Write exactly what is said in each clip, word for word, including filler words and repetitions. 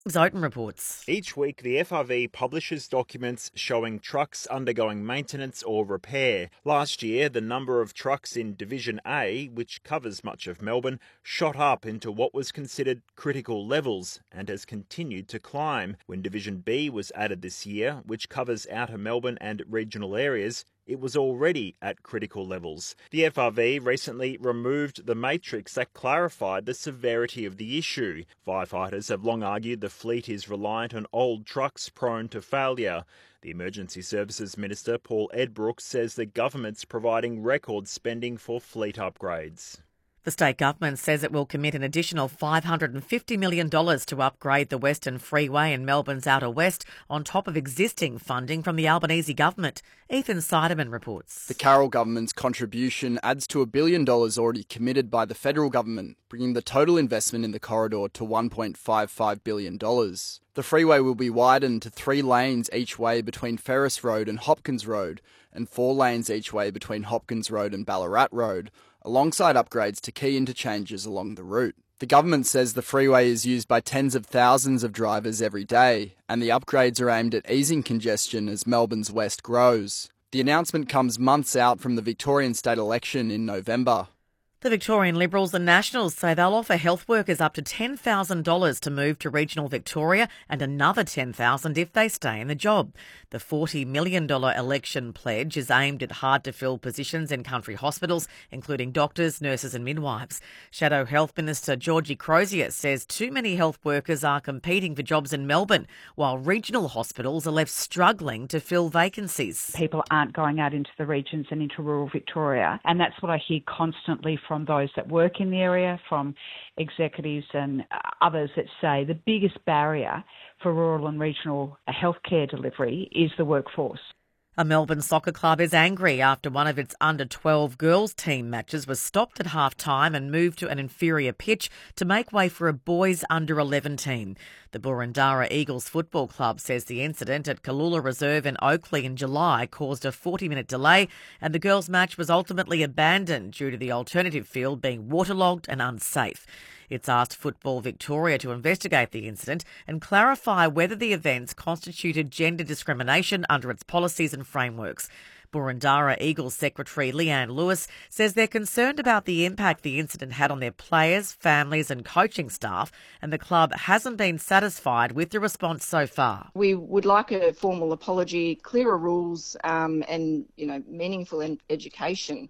Zoten reports. Each week, the F R V publishes documents showing trucks undergoing maintenance or repair. Last year, the number of trucks in Division A, which covers much of Melbourne, shot up into what was considered critical levels and has continued to climb. When Division B was added this year, which covers outer Melbourne and regional areas, it was already at critical levels. The F R V recently removed the matrix that clarified the severity of the issue. Firefighters have long argued the fleet is reliant on old trucks prone to failure. The Emergency Services Minister, Paul Edbrooke, says the government's providing record spending for fleet upgrades. The state government says it will commit an additional five hundred fifty million dollars to upgrade the Western Freeway in Melbourne's outer west, on top of existing funding from the Albanese government. Ethan Seideman reports. The Carroll government's contribution adds to a billion dollars already committed by the federal government, bringing the total investment in the corridor to one point five five billion dollars. The freeway will be widened to three lanes each way between Ferris Road and Hopkins Road, and four lanes each way between Hopkins Road and Ballarat Road, alongside upgrades to key interchanges along the route. The government says the freeway is used by tens of thousands of drivers every day, and the upgrades are aimed at easing congestion as Melbourne's west grows. The announcement comes months out from the Victorian state election in November. The Victorian Liberals and Nationals say they'll offer health workers up to ten thousand dollars to move to regional Victoria and another ten thousand dollars if they stay in the job. The forty million dollars election pledge is aimed at hard-to-fill positions in country hospitals, including doctors, nurses and midwives. Shadow Health Minister Georgie Crozier says too many health workers are competing for jobs in Melbourne, while regional hospitals are left struggling to fill vacancies. People aren't going out into the regions and into rural Victoria, and that's what I hear constantly from from those that work in the area, from executives and others that say the biggest barrier for rural and regional healthcare delivery is the workforce. A Melbourne soccer club is angry after one of its under twelve girls team matches was stopped at half-time and moved to an inferior pitch to make way for a boys under eleven team. The Boroondara Eagles Football Club says the incident at Kalula Reserve in Oakleigh in July caused a forty-minute delay, and the girls' match was ultimately abandoned due to the alternative field being waterlogged and unsafe. It's asked Football Victoria to investigate the incident and clarify whether the events constituted gender discrimination under its policies and frameworks. Boroondara Eagles Secretary Leanne Lewis says they're concerned about the impact the incident had on their players, families and coaching staff, and the club hasn't been satisfied with the response so far. We would like a formal apology, clearer rules um, and, you know, meaningful education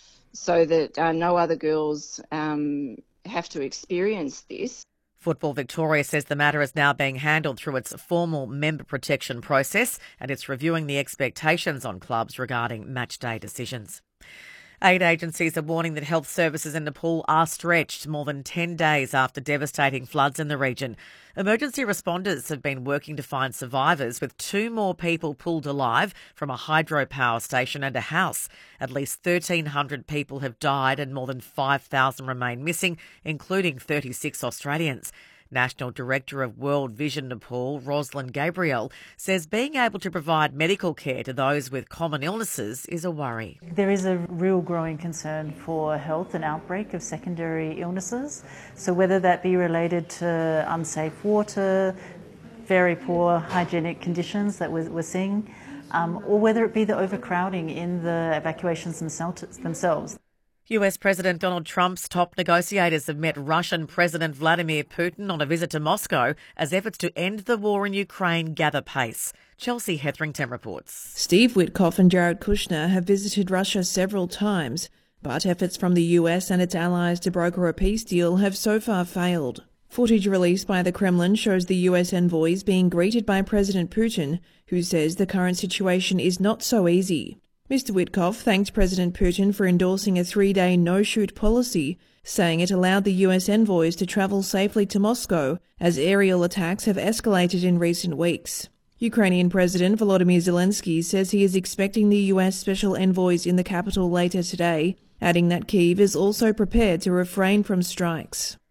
so that uh, no other girls um, have to experience this. Football Victoria says the matter is now being handled through its formal member protection process, and it's reviewing the expectations on clubs regarding match day decisions. Aid agencies are warning that health services in Nepal are stretched more than ten days after devastating floods in the region. Emergency responders have been working to find survivors, with two more people pulled alive from a hydropower station and a house. At least thirteen hundred people have died and more than five thousand remain missing, including thirty-six Australians. National Director of World Vision Nepal, Rosalind Gabriel, says being able to provide medical care to those with common illnesses is a worry. There is a real growing concern for health and outbreak of secondary illnesses. So whether that be related to unsafe water, very poor hygienic conditions that we're, we're seeing, um, or whether it be the overcrowding in the evacuations themselves. U S President Donald Trump's top negotiators have met Russian President Vladimir Putin on a visit to Moscow as efforts to end the war in Ukraine gather pace. Chelsea Hetherington reports. Steve Witkoff and Jared Kushner have visited Russia several times, but efforts from the U S and its allies to broker a peace deal have so far failed. Footage released by the Kremlin shows the U S envoys being greeted by President Putin, who says the current situation is not so easy. Mister Witkoff thanked President Putin for endorsing a three-day no-shoot policy, saying it allowed the U S envoys to travel safely to Moscow as aerial attacks have escalated in recent weeks. Ukrainian President Volodymyr Zelensky says he is expecting the U S special envoys in the capital later today, adding that Kyiv is also prepared to refrain from strikes.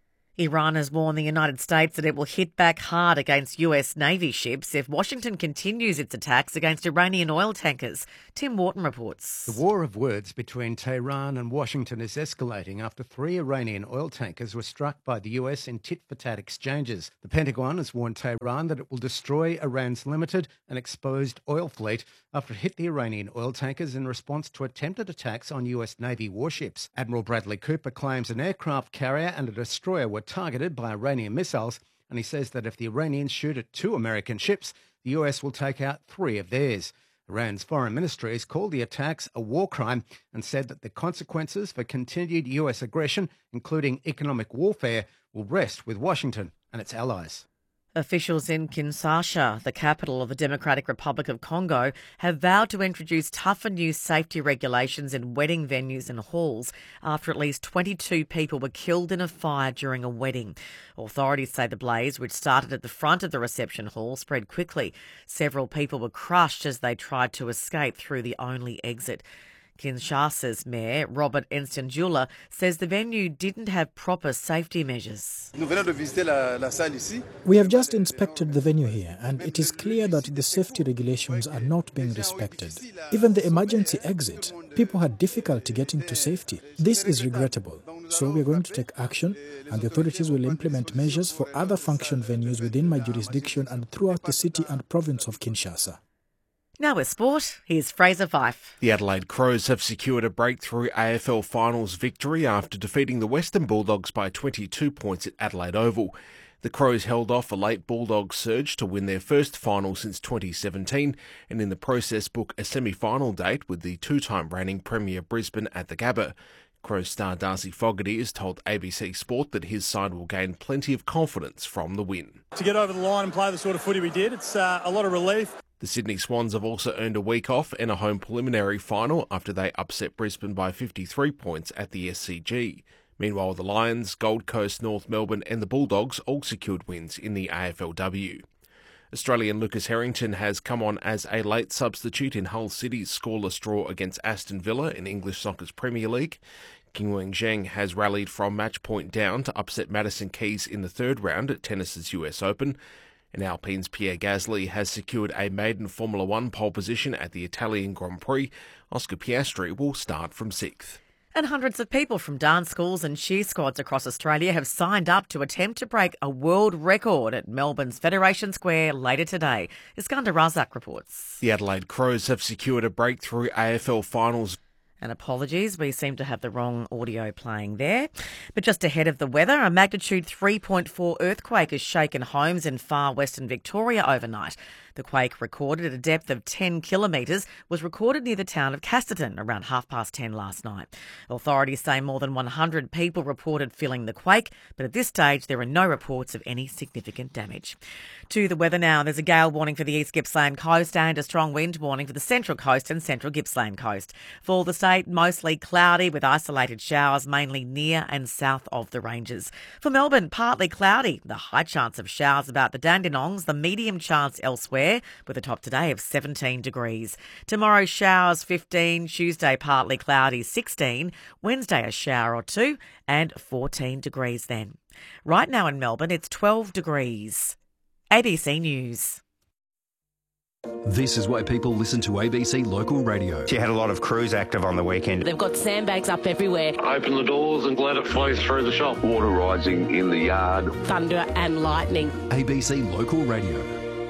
Iran has warned the United States that it will hit back hard against U S Navy ships if Washington continues its attacks against Iranian oil tankers. Tim Wharton reports. The war of words between Tehran and Washington is escalating after three Iranian oil tankers were struck by the U S in tit-for-tat exchanges. The Pentagon has warned Tehran that it will destroy Iran's limited and exposed oil fleet after it hit the Iranian oil tankers in response to attempted attacks on U S Navy warships. Admiral Bradley Cooper claims an aircraft carrier and a destroyer were targeted by Iranian missiles, and he says that if the Iranians shoot at two American ships, the U S will take out three of theirs. Iran's foreign ministry has called the attacks a war crime and said that the consequences for continued U S aggression, including economic warfare, will rest with Washington and its allies. Officials in Kinshasa, the capital of the Democratic Republic of Congo, have vowed to introduce tougher new safety regulations in wedding venues and halls after at least twenty-two people were killed in a fire during a wedding. Authorities say the blaze, which started at the front of the reception hall, spread quickly. Several people were crushed as they tried to escape through the only exit. Kinshasa's mayor, Robert Nsenjula, says the venue didn't have proper safety measures. We have just inspected the venue here, and it is clear that the safety regulations are not being respected. Even the emergency exit, people had difficulty getting to safety. This is regrettable. So we are going to take action, and the authorities will implement measures for other function venues within my jurisdiction and throughout the city and province of Kinshasa. Now with sport, here's Fraser Fife. The Adelaide Crows have secured a breakthrough A F L finals victory after defeating the Western Bulldogs by twenty-two points at Adelaide Oval. The Crows held off a late Bulldogs surge to win their first final since twenty seventeen and in the process book a semi-final date with the two-time reigning Premier Brisbane at the Gabba. Crows star Darcy Fogarty has told A B C Sport that his side will gain plenty of confidence from the win. To get over the line and play the sort of footy we did, it's uh, a lot of relief. The Sydney Swans have also earned a week off and a home preliminary final after they upset Brisbane by fifty-three points at the S C G. Meanwhile, the Lions, Gold Coast, North Melbourne and the Bulldogs all secured wins in the A F L W. Australian Lucas Harrington has come on as a late substitute in Hull City's scoreless draw against Aston Villa in English Soccer's Premier League. Qinwen Zheng has rallied from match point down to upset Madison Keys in the third round at tennis's U S Open. And Alpine's Pierre Gasly has secured a maiden Formula One pole position at the Italian Grand Prix. Oscar Piastri will start from sixth. And hundreds of people from dance schools and cheer squads across Australia have signed up to attempt to break a world record at Melbourne's Federation Square later today. Iskander Razak reports. The Adelaide Crows have secured a breakthrough A F L finals. And apologies, we seem to have the wrong audio playing there. But just ahead of the weather, a magnitude three point four earthquake has shaken homes in far western Victoria overnight. The quake, recorded at a depth of ten kilometres, was recorded near the town of Casterton around half past ten last night. Authorities say more than one hundred people reported feeling the quake, but at this stage there are no reports of any significant damage. To the weather now, there's a gale warning for the East Gippsland coast and a strong wind warning for the Central Coast and Central Gippsland coast. For the state, mostly cloudy with isolated showers mainly near and south of the ranges. For Melbourne, partly cloudy, the high chance of showers about the Dandenongs, the medium chance elsewhere, with a top today of seventeen degrees. Tomorrow, showers fifteen, Tuesday partly cloudy sixteen, Wednesday a shower or two, and fourteen degrees then. Right now in Melbourne, it's twelve degrees. A B C News. This is why people listen to A B C Local Radio. She had a lot of crews active on the weekend. They've got sandbags up everywhere. Open the doors and let it flow through the shop. Water rising in the yard. Thunder and lightning. A B C Local Radio.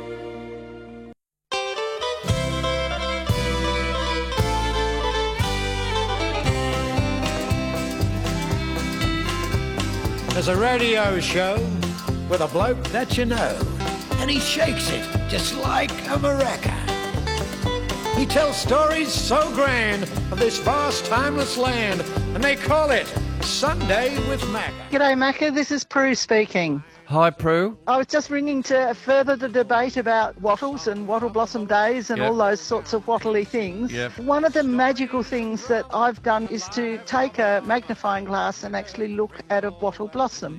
There's a radio show with a bloke that you know, and he shakes it just like a maraca. He tells stories so grand of this vast, timeless land, and they call it Sunday with Macca. G'day, Macca. This is Prue speaking. Hi, Prue. I was just ringing to further the debate about wattles and wattle blossom days and yep. all those sorts of wattly things. Yep. One of the magical things that I've done is to take a magnifying glass and actually look at a wattle blossom.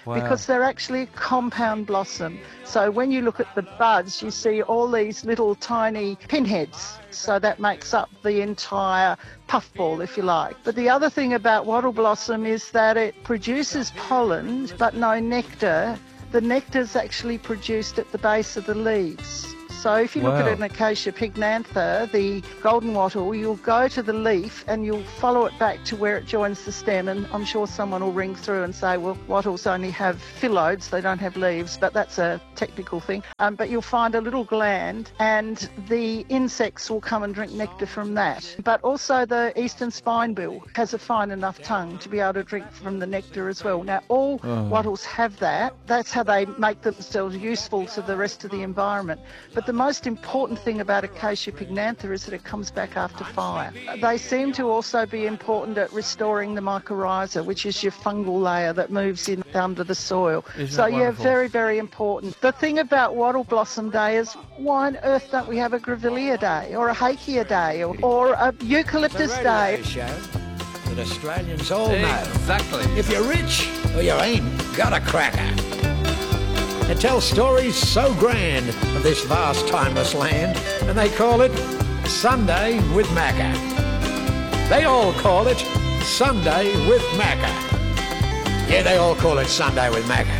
Wow. because they're actually a compound blossom. So when you look at the buds, you see all these little tiny pinheads. So that makes up the entire puffball, if you like. But the other thing about wattle blossom is that it produces pollen, but no nectar. The nectar is actually produced at the base of the leaves. So if you look Wow. at an Acacia pycnantha, the golden wattle, you'll go to the leaf and you'll follow it back to where it joins the stem, and I'm sure someone will ring through and say, well, wattles only have phyllodes, they don't have leaves, but that's a technical thing. Um, but you'll find a little gland and the insects will come and drink nectar from that. But also the eastern spinebill has a fine enough tongue to be able to drink from the nectar as well. Now, all Oh. wattles have that. That's how they make themselves useful to the rest of the environment. But the most important thing about Acacia pycnantha is that it comes back after fire. They seem to also be important at restoring the mycorrhiza, which is your fungal layer that moves in under the soil. Isn't so it yeah, wonderful? very, very important. The thing about Wattle Blossom Day is, why on earth don't we have a Grevillea Day or a Hakea Day or, or a Eucalyptus Day? Show that Australians all know. Exactly. If you're rich or you ain't got a cracker. It tells stories so grand of this vast, timeless land, and they call it Sunday with Macca. They all call it Sunday with Macca. Yeah, they all call it Sunday with Macca.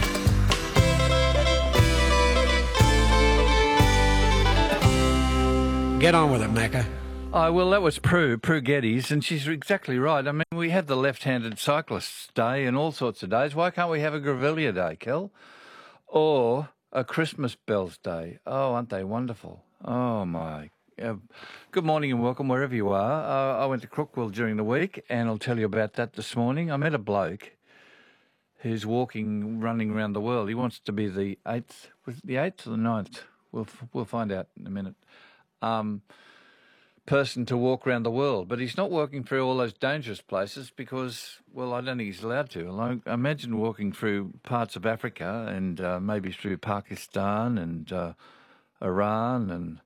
Get on with it, Macca. Oh, well, that was Prue, Prue Geddes, and she's exactly right. I mean, we have the Left-Handed Cyclists Day and all sorts of days. Why can't we have a Grevillea Day, Kel? Or a Christmas Bells Day. Oh, aren't they wonderful? Oh, my. Uh, good morning and welcome wherever you are. Uh, I went to Crookwell during the week, and I'll tell you about that this morning. I met a bloke who's walking, running around the world. He wants to be the eighth, was it the eighth or the ninth? We'll, we'll find out in a minute. Um... person to walk around the world, but he's not walking through all those dangerous places because, well, I don't think he's allowed to. Like, imagine walking through parts of Africa and uh, maybe through Pakistan and uh, Iran and,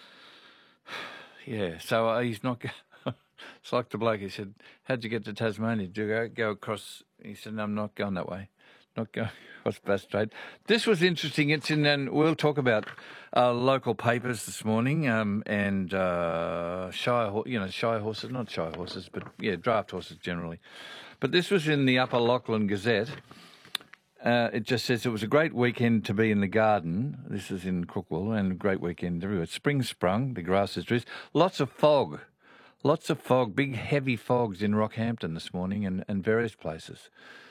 yeah, so uh, he's not... It's like the bloke, he said, how'd you get to Tasmania? Did you go, go across? He said, no, I'm not going that way. Not going across Bass Strait. This was interesting. It's in, and we'll talk about uh, local papers this morning um, and uh, shire, you know, shire horses, not shire horses, but yeah, draft horses generally. But this was in the Upper Lachlan Gazette. Uh, it just says it was a great weekend to be in the garden. This is in Crookwell, and a great weekend everywhere. Spring sprung, the grass is dressed. Lots of fog, lots of fog, big heavy fogs in Rockhampton this morning and, and various places.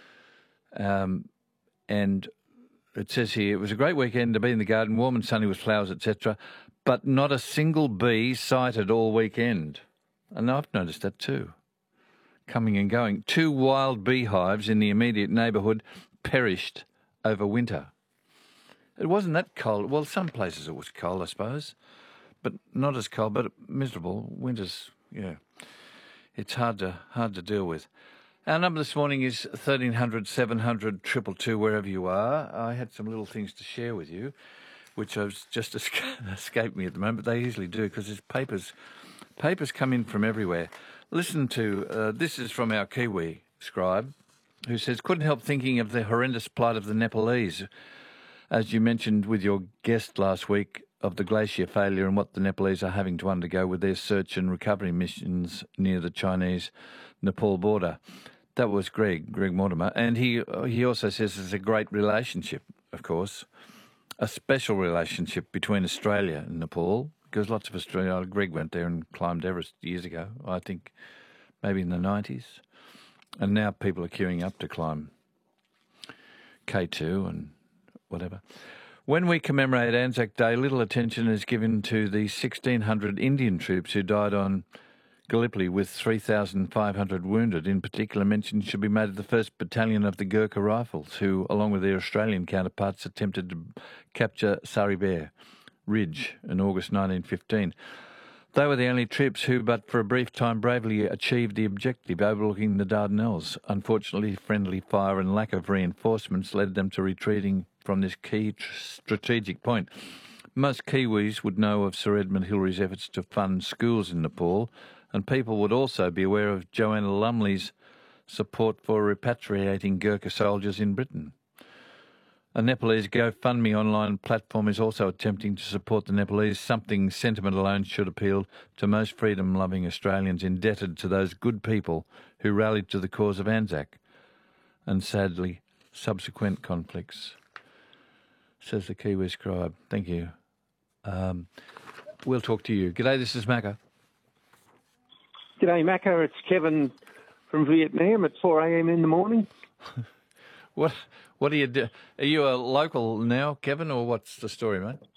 Um, and it says here, it was a great weekend to be in the garden, warm and sunny with flowers, et cetera, but not a single bee sighted all weekend. And I've noticed that too, coming and going. Two wild beehives in the immediate neighbourhood perished over winter. It wasn't that cold. Well, some places it was cold, I suppose, but not as cold, but miserable. Winter's, yeah, it's hard to hard to deal with. Our number this morning is thirteen hundred, seven hundred, two two two, wherever you are. I had some little things to share with you, which has just escaped me at the moment, but they usually do because there's papers, papers come in from everywhere. Listen to, uh, this is from our Kiwi scribe, who says, couldn't help thinking of the horrendous plight of the Nepalese, as you mentioned with your guest last week, of the glacier failure and what the Nepalese are having to undergo with their search and recovery missions near the Chinese-Nepal border. That was Greg, Greg Mortimer. And he he also says there's a great relationship, of course, a special relationship between Australia and Nepal, because lots of Australia, Greg went there and climbed Everest years ago, I think maybe in the nineties. And now people are queuing up to climb K two and whatever. When we commemorate Anzac Day, little attention is given to the sixteen hundred Indian troops who died on Gallipoli with three thousand five hundred wounded. In particular, mention should be made of the first Battalion of the Gurkha Rifles, who, along with their Australian counterparts, attempted to capture Sari Ridge in August nineteen fifteen. They were the only troops who, but for a brief time, bravely achieved the objective, overlooking the Dardanelles. Unfortunately, friendly fire and lack of reinforcements led them to retreating from this key tr- strategic point. Most Kiwis would know of Sir Edmund Hillary's efforts to fund schools in Nepal, and people would also be aware of Joanna Lumley's support for repatriating Gurkha soldiers in Britain. A Nepalese GoFundMe online platform is also attempting to support the Nepalese, something sentiment alone should appeal to most freedom-loving Australians indebted to those good people who rallied to the cause of Anzac and, sadly, subsequent conflicts, says the Kiwi Scribe. Thank you. Um, we'll talk to you. G'day, this is Macca. G'day, Macca. It's Kevin from Vietnam at four a.m. in the morning. What What do you do? Are you a local now, Kevin, or what's the story, mate?